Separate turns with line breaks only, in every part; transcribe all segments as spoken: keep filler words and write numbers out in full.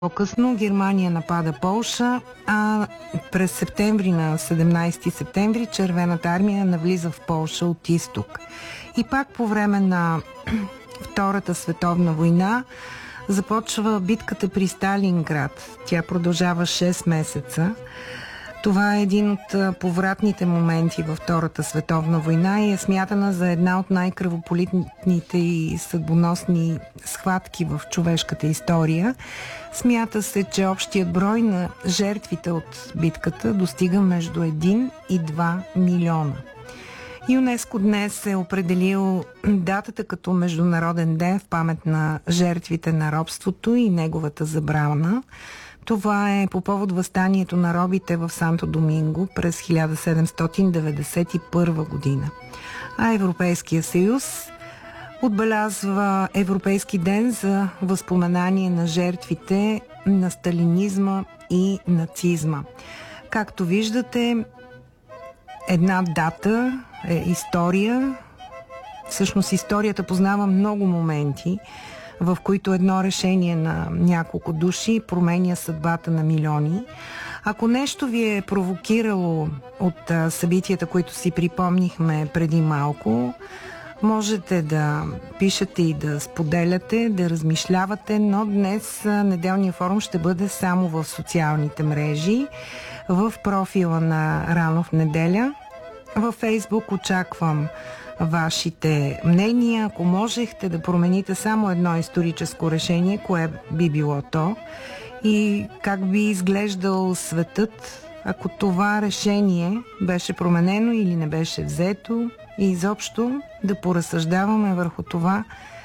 По-късно Германия напада Полша, а през септември, на седемнайсети септември, Червената армия навлиза в Полша от изток. И пак по време на Втората световна война започва битката при Сталинград. Тя продължава шест месеца. Това е един от повратните моменти във Втората световна война и е смятана за една от най-кръвополитните и съдбоносни схватки в човешката история. Смята се, че общият брой на жертвите от битката достига между един и два милиона. ЮНЕСКО днес е определил датата като Международен ден в памет на жертвите на робството и неговата забрана. Това е по повод въстанието на робите в Санто Доминго през хиляда седемстотин деветдесет и първа година. А Европейския съюз отбелязва Европейски ден за възпоменание на жертвите на сталинизма и нацизма. Както виждате, една дата е история. Всъщност историята познава много моменти, в които едно решение на няколко души променя съдбата на милиони. Ако нещо ви е провокирало от а, събитията, които си припомнихме преди малко, можете да пишете и да споделяте, да размишлявате, но днес а, неделния форум ще бъде само в социалните мрежи, в профила на Рано в неделя. Във Фейсбук очаквам вашите мнения. Ако можехте да промените само едно историческо решение, кое би било то и как би изглеждал светът, ако това решение беше променено или не беше взето, и изобщо да поразсъждаваме върху това,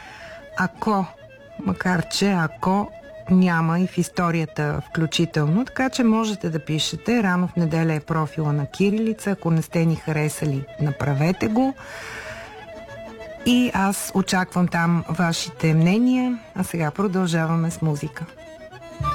ако, макар че ако няма и в историята включително, така че можете да пишете. Рано в неделя е профила на Кирилица. Ако не сте ни харесали, направете го. И аз очаквам там вашите мнения. А сега продължаваме с музика.